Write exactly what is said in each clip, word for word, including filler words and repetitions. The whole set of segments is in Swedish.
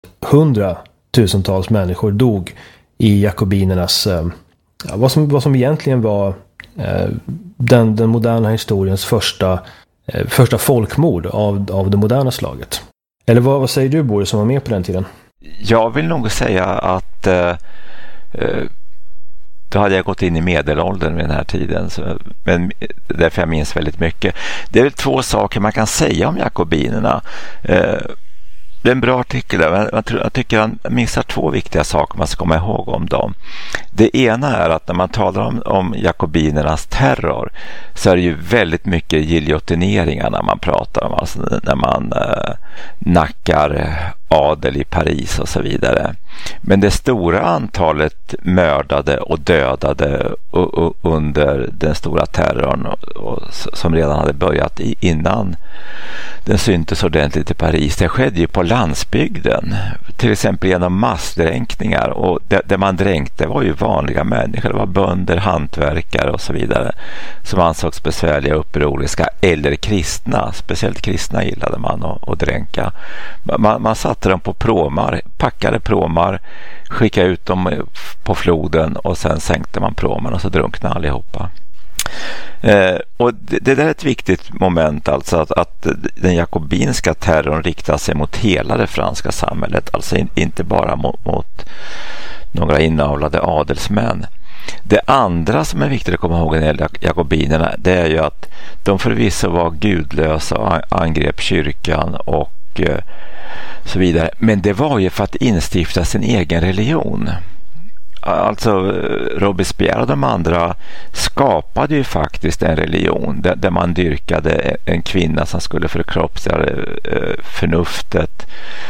hundratusentals människor dog i jakobinernas, ja, vad, som, vad som egentligen var eh, den, den moderna historiens första, eh, första folkmord av, av det moderna slaget. Eller vad, vad säger du, Boris, som var med på den tiden? Jag vill nog säga att eh, eh, då hade jag gått in i medelåldern vid den här tiden, så, men därför jag minns väldigt mycket. Det är väl två saker man kan säga om jakobinerna. Eh, det är en bra artikel där, men jag, tror, jag tycker han missar två viktiga saker man ska komma ihåg om dem. Det ena är att när man talar om, om jakobinernas terror så är det ju väldigt mycket giljotineringar när man pratar om, alltså när man eh, nackar adel i Paris och så vidare. Men det stora antalet mördade och dödade och, och under den stora terrorn och, och, som redan hade börjat i, innan den syntes ordentligt i Paris, det skedde ju på landsbygden, till exempel genom massdränkningar, och det, det man dränkte var ju vanliga människor, det var bönder, hantverkare och så vidare som ansågs besvärliga, upproriska eller kristna, speciellt kristna gillade man att, att dränka. Man, man satte dem på pråmar, packade pråmar, skickade ut dem på floden och sen sänkte man pråmen och så drunknade allihopa. Eh, och det, det där är ett viktigt moment, alltså att, att den jakobinska terrorn riktar sig mot hela det franska samhället, alltså in, inte bara mot, mot några inavlade adelsmän. Det andra som är viktigt att komma ihåg när det gäller jakobinerna, det är ju att de förvisso var gudlösa och angrep kyrkan och eh, så vidare, men det var ju för att instifta sin egen religion. Alltså Robespierre och de andra skapade ju faktiskt en religion där, där man dyrkade en kvinna som skulle förkroppsliga förnuftet.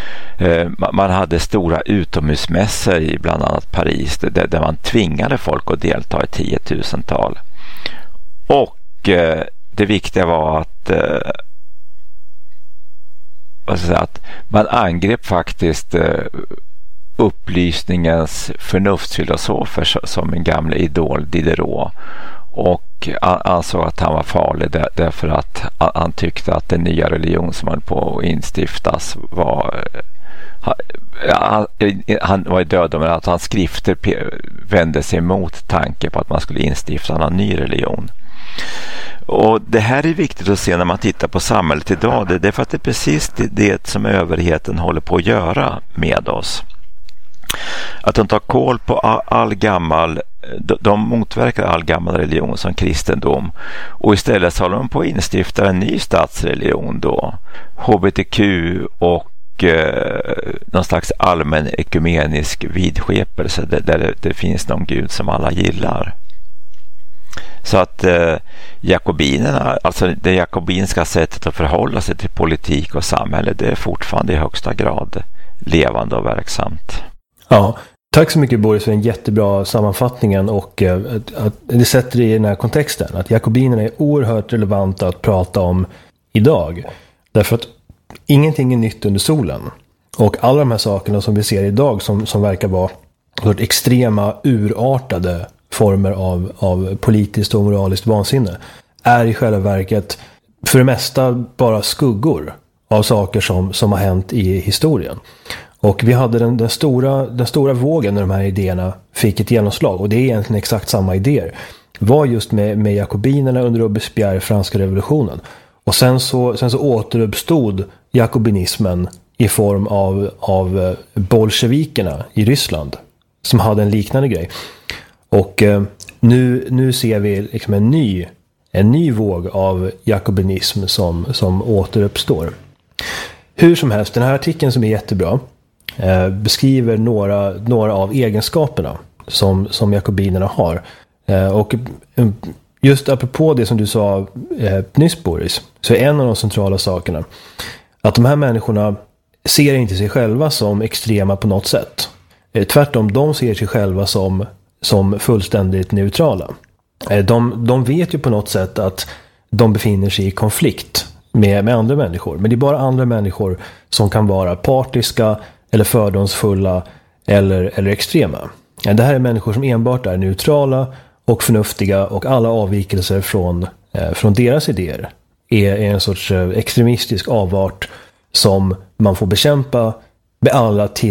Man hade stora utomhusmässor i bland annat Paris där, där man tvingade folk att delta i tiotusental. Och det viktiga var att vad ska jag säga, att man angrep faktiskt upplysningens förnuftsfilosofer som en gamla idol Diderot, och ansåg att han var farlig därför att han tyckte att den nya religion som höll på att instiftas var han, han var död, men att hans skrifter vände sig mot tanken på att man skulle instifta en ny religion. Och det här är viktigt att se när man tittar på samhället idag. Det är för att det är precis det som överheten håller på att göra med oss. Att de tar koll på all, all gammal, de motverkar all gammal religion som kristendom, och istället håller de på att instifta en ny statsreligion då, H B T Q och eh, någon slags allmän ekumenisk vidskepelse där, där det, det finns någon gud som alla gillar. Så att eh, jakobinerna, alltså det jakobinska sättet att förhålla sig till politik och samhälle, det är fortfarande i högsta grad levande och verksamt. Ja, tack så mycket, Boris, för en jättebra sammanfattningen, och eh, att det sätter det i den här kontexten att jakobinerna är oerhört relevanta att prata om idag, därför att ingenting är nytt under solen, och alla de här sakerna som vi ser idag som, som verkar vara extrema, urartade former av, av politiskt och moraliskt vansinne är i själva verket för det mesta bara skuggor av saker som, som har hänt i historien. Och vi hade den, den, stora, den stora vågen när de här idéerna fick ett genomslag, och det är egentligen exakt samma idéer, var just med, med jakobinerna under Robespierre, franska revolutionen. Och sen så, sen så återuppstod jakobinismen i form av, av bolsjevikerna i Ryssland som hade en liknande grej. Och eh, nu, nu ser vi liksom en ny, en ny våg av jakobinism som, som återuppstår. Hur som helst, den här artikeln som är jättebra eh, beskriver några, några av egenskaperna som, som jakobinerna har. Eh, och eh, just apropå det som du sa eh, nyss, Boris, så är en av de centrala sakerna att de här människorna ser inte sig själva som extrema på något sätt. Eh, tvärtom, de ser sig själva som som fullständigt neutrala. De, de vet ju på något sätt att de befinner sig i konflikt med, med andra människor. Men det är bara andra människor som kan vara partiska eller fördomsfulla eller, eller extrema. Det här är människor som enbart är neutrala och förnuftiga, och alla avvikelser från, eh, från deras idéer är, är en sorts extremistisk avart som man får bekämpa med alla